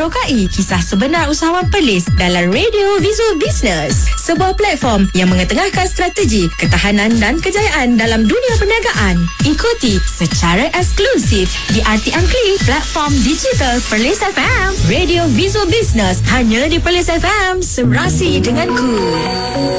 merokai kisah sebenar usahawan Perlis dalam Radio Visual Business, sebuah platform yang mengetengahkan strategi, ketahanan dan kejayaan dalam dunia perniagaan. Ikuti secara eksklusif di RTM Klik, platform digital Perlis FM. Radio Visual Business hanya di Perlis FM, serasi denganku.